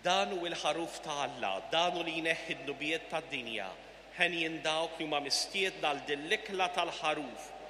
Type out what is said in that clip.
Dan u l-ħaruf ta' Alla, dan u li jneħħi d-nubijiet tad-dinja, ħenjin dawk li huma mistiedna għal din l-ikla tal-ħaruf